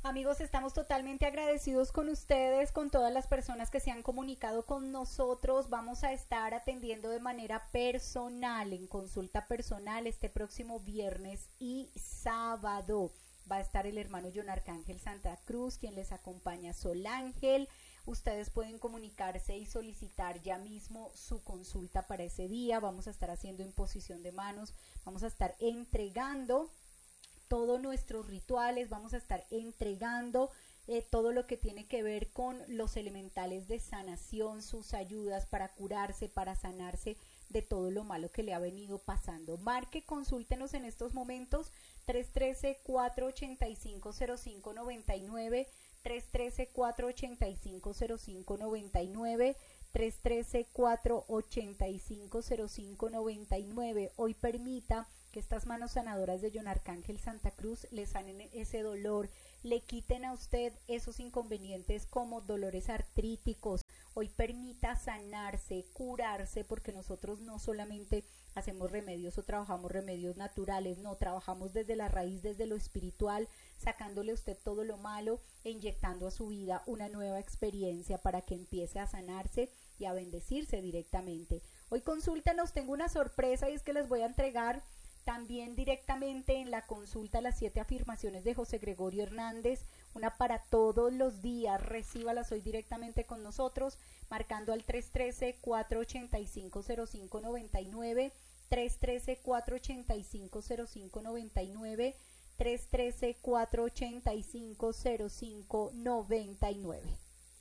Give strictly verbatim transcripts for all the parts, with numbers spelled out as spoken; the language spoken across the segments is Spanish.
Amigos, estamos totalmente agradecidos con ustedes, con todas las personas que se han comunicado con nosotros. Vamos a estar atendiendo de manera personal, en consulta personal, este próximo viernes y sábado. Va a estar el hermano John Arcángel Santa Cruz, quien les acompaña, Sol Ángel. Ustedes pueden comunicarse y solicitar ya mismo su consulta para ese día. Vamos a estar haciendo imposición de manos, vamos a estar entregando todos nuestros rituales, vamos a estar entregando eh, todo lo que tiene que ver con los elementales de sanación, sus ayudas para curarse, para sanarse de todo lo malo que le ha venido pasando. Marque, consúltenos en estos momentos, tres uno tres, cuatro ocho cinco, cero cinco nueve nueve, tres uno tres, cuatro ocho cinco, cero cinco nueve nueve, tres uno tres, cuatro ocho cinco, cero cinco nueve nueve. Hoy permita que estas manos sanadoras de John Arcángel Santa Cruz le sanen ese dolor, le quiten a usted esos inconvenientes como dolores artríticos. Hoy permita sanarse, curarse, porque nosotros no solamente hacemos remedios o trabajamos remedios naturales, no, trabajamos desde la raíz, desde lo espiritual, sacándole a usted todo lo malo e inyectando a su vida una nueva experiencia para que empiece a sanarse y a bendecirse directamente. Hoy consúltenos, tengo una sorpresa y es que les voy a entregar también directamente en la consulta las siete afirmaciones de José Gregorio Hernández, una para todos los días. Recíbalas hoy directamente con nosotros, marcando al tres uno tres, cuatro ocho cinco, cero cinco nueve nueve, tres uno tres, cuatro ocho cinco, cero cinco nueve nueve, tres uno tres, cuatro ocho cinco, cero cinco nueve nueve.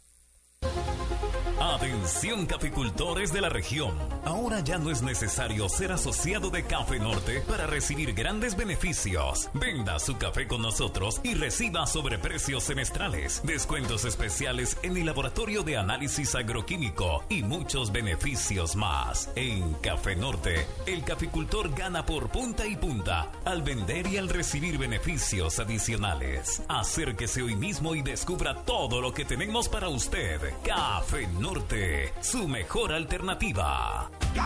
Atención, caficultores de la región. Ahora ya no es necesario ser asociado de Café Norte para recibir grandes beneficios. Venda su café con nosotros y reciba sobreprecios semestrales, descuentos especiales en el laboratorio de análisis agroquímico y muchos beneficios más. En Café Norte, el caficultor gana por punta y punta al vender y al recibir beneficios adicionales. Acérquese hoy mismo y descubra todo lo que tenemos para usted. Café Norte, su mejor alternativa.